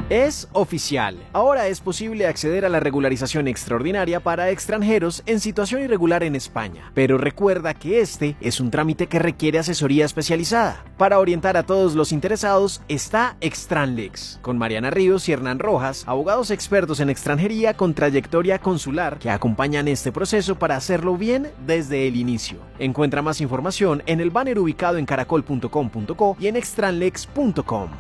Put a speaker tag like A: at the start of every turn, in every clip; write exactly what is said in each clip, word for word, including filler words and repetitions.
A: Es oficial. Ahora es posible acceder a la regularización extraordinaria para extranjeros en situación irregular en España. Pero recuerda que este es un trámite que requiere asesoría especializada. Para orientar a todos los interesados está Extranlex, con Mariana Ríos y Hernán Rojas, abogados expertos en extranjería con trayectoria consular que acompañan este proceso para hacerlo bien desde el inicio. Encuentra más información en el banner ubicado en caracol punto com punto co y en extranlex punto com.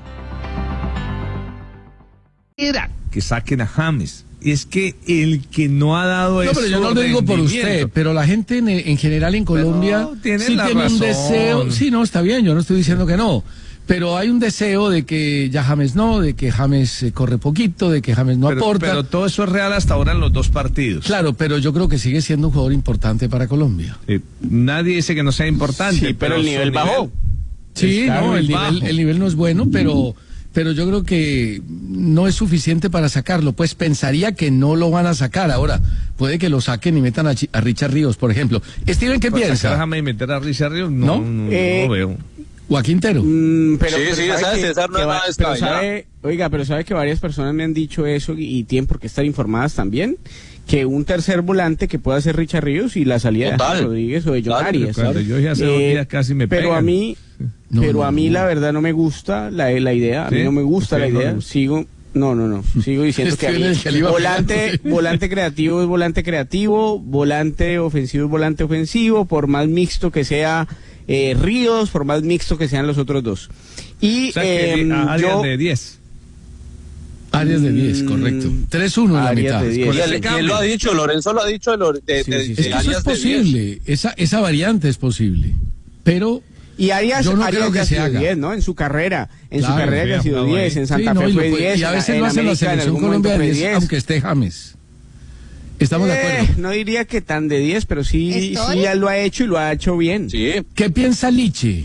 B: Era que saquen a James. Es que el que no ha dado eso.
C: No, pero yo no lo digo por usted, pero la gente en, en general en Colombia
B: tiene
C: sí tiene
B: razón.
C: un deseo. Sí, no, está bien, yo no estoy diciendo que no. Pero hay un deseo de que ya James no, de que James eh, corre poquito, de que James no
B: pero,
C: aporta.
B: Pero todo eso es real hasta ahora en los dos partidos.
C: Claro, pero yo creo que sigue siendo un jugador importante para Colombia.
B: Eh, nadie dice que no sea importante.
D: Sí, pero el nivel bajó.
C: Sí, no, el nivel, el nivel no es bueno, pero... pero yo creo que no es suficiente para sacarlo, pues pensaría que no lo van a sacar. Ahora, puede que lo saquen y metan a, Ch a Richard Ríos, por ejemplo. Steven, ¿qué
B: pues
C: piensa?
B: Déjame meter a Richard Ríos, no,
C: ¿No?
B: no,
D: Eh,
B: no veo.
C: ¿O a Quintero?
D: Mm, pero,
E: Sí,
D: pero
E: sí,
D: sabe
E: esa
D: que-
E: César no
D: que
E: es
D: va-
E: nada
D: pero
E: descabellado.
D: sabe, oiga, pero sabe que varias personas me han dicho eso y, y tienen por qué estar informadas también, que un tercer volante que pueda ser Richard Ríos y la salida
E: Total.
D: de James Rodríguez o de John
E: Claro,
D: Arias.
B: Cuando yo dije hace dos días casi me
D: Pero
B: pegan.
D: a mí,
C: No,
D: pero
C: no,
D: a mí
C: no.
D: la verdad no me gusta la, la idea, a mí
B: ¿Sí?
D: no me gusta
B: ¿Usted
D: la
B: no le
D: idea,
B: gusta?
D: sigo... No, no, no. Sigo diciendo que a mí
C: Steven, el que le iba
D: volante,
C: pegando.
D: volante creativo es volante creativo, volante ofensivo es volante ofensivo, por más mixto que sea eh, Ríos, por más mixto que sean los otros dos. Y
B: O sea, que
D: em,
B: a Arias
D: yo,
B: de diez.
C: Arias de diez,
D: Mm,
C: correcto. tres uno en la
D: Arias
C: mitad.
D: de diez.
B: Con
E: Y
B: ese
E: él, y
B: cambio.
E: él lo ha dicho, Lorenzo lo ha dicho de, Lore- de,
D: Sí,
E: de-
D: sí,
E: de
D: sí.
C: Es que eso es
E: Arias de diez.
C: posible, esa, esa variante es posible, pero...
D: y Arias,
C: Yo no
D: Arias
C: creo que
D: ya ha
C: se
D: sido
C: haga.
D: diez, ¿no? En su carrera, en
C: Claro,
D: su carrera ya ha sido
B: jugado ahí.
D: diez, en
C: Sí,
D: Santa
C: no,
D: Fe
C: y lo
D: fue
C: puede-
D: diez,
C: y a veces
D: en
C: lo hace la
D: América en
C: selección
D: algún momento
C: Colombia
D: fue
C: diez,
D: diez.
C: aunque esté James. Estamos de
D: Eh,
C: acuerdo.
D: no diría que tan de diez, pero sí,
F: ¿Estoy?
D: sí ya lo ha hecho y lo ha hecho bien.
E: Sí.
C: ¿Qué piensa Liche?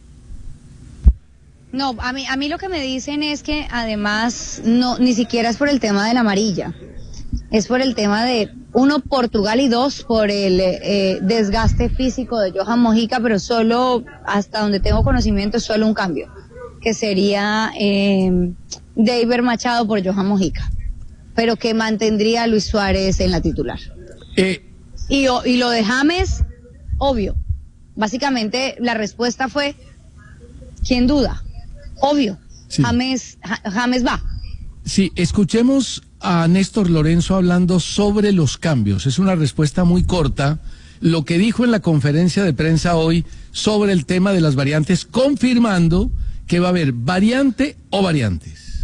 F: No, a mí, a mí lo que me dicen es que además no, ni siquiera es por el tema de la amarilla, es por el tema de, uno, Portugal y dos, por el eh, desgaste físico de Johan Mojica, pero solo, hasta donde tengo conocimiento, solo un cambio, que sería eh, David Machado por Johan Mojica, pero que mantendría a Luis Suárez en la titular.
C: Eh,
F: Y, o- y lo de James, obvio, básicamente la respuesta fue, ¿quién duda? Obvio,
C: Sí.
F: James, Ja- James va.
C: sí, escuchemos a Néstor Lorenzo hablando sobre los cambios. Es una respuesta muy corta. Lo que dijo en la conferencia de prensa hoy sobre el tema de las variantes, confirmando que va a haber variante o variantes.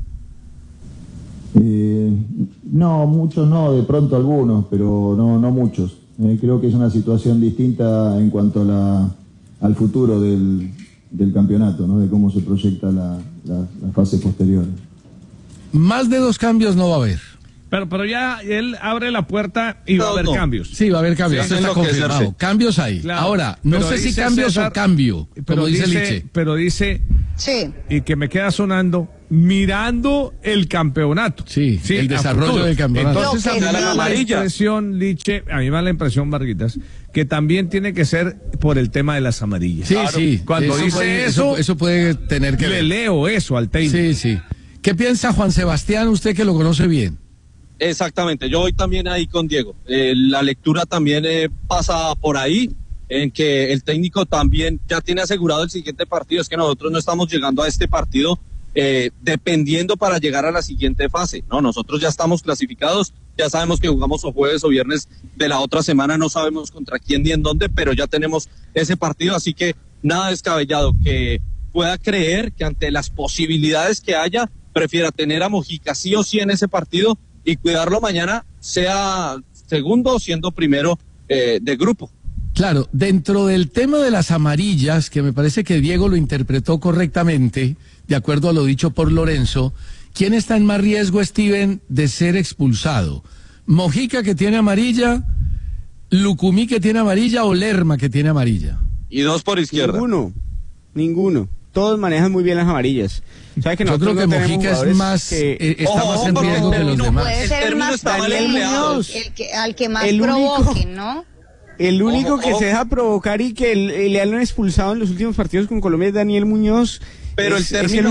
G: Eh, no, muchos no, de pronto algunos, pero no, no muchos. Eh, creo que es una situación distinta en cuanto a la, al futuro del, del campeonato, ¿no? De cómo se proyecta la, la, la fase posterior.
C: Más de dos cambios no va a haber.
B: Pero, pero ya él abre la puerta y va a
E: No,
B: haber
E: no.
B: cambios.
C: Sí, va a haber cambios,
E: Sí,
C: eso está
E: eso es lo que
C: confirmado.
E: hacerse.
C: Cambios hay.
B: Claro,
C: Ahora, no
B: pero
C: sé si
B: dice
C: cambios
B: César-
C: o cambio,
B: Pero
C: como dice,
B: dice,
C: Liche.
B: pero dice,
F: Sí.
B: y que me queda sonando, mirando el campeonato.
C: Sí, el
B: a
C: desarrollo
B: futuro.
C: del campeonato.
B: Entonces,
F: Lo
B: a
F: que
B: mí me
F: sí-
B: da la
E: amarilla.
B: impresión, Liche, a mí me da la impresión, Varguitas, que también tiene que ser por el tema de las amarillas.
C: Sí,
E: Claro.
C: sí.
B: Cuando dice
C: puede,
B: eso,
C: eso puede tener que
B: Le
C: ver.
B: leo eso al técnico.
C: Sí, sí. ¿Qué piensa Juan Sebastián, usted que lo conoce bien?
E: Exactamente, yo voy también ahí con Diego. Eh, la lectura también eh, pasa por ahí, en que el técnico también ya tiene asegurado el siguiente partido. Es que nosotros no estamos llegando a este partido eh, dependiendo para llegar a la siguiente fase. No, nosotros ya estamos clasificados, ya sabemos que jugamos o jueves o viernes de la otra semana, no sabemos contra quién ni en dónde, pero ya tenemos ese partido, así que nada descabellado que pueda creer que ante las posibilidades que haya, prefiera tener a Mojica sí o sí en ese partido y cuidarlo mañana, sea segundo o siendo primero eh, de grupo.
C: Claro, dentro del tema de las amarillas, que me parece que Diego lo interpretó correctamente, de acuerdo a lo dicho por Lorenzo, ¿quién está en más riesgo, Steven, de ser expulsado? ¿Mojica, que tiene amarilla, Lucumí, que tiene amarilla, o Lerma, que tiene amarilla?
E: Y dos por izquierda.
D: Ninguno, ninguno. Todos manejan muy bien las amarillas. ¿Sabe que
C: Yo
D: nosotros
C: creo que
D: no tenemos
C: Mojica es
D: jugadores
C: más,
D: que-
C: eh, está
E: Ojo,
C: más en
E: ojo,
C: riesgo
E: no,
C: que los
E: no
C: demás.
F: Puede
E: El
F: ser
E: término
F: más
E: está mal
F: Daniel
E: empleado.
F: Muñoz, el que, al que más
D: El único-
F: provoquen, ¿no?
D: El único
E: Ojo,
D: que
E: ojo.
D: se deja provocar y que le han expulsado en los últimos partidos con Colombia es Daniel Muñoz.
E: Pero
D: Es-
E: el
D: es
E: término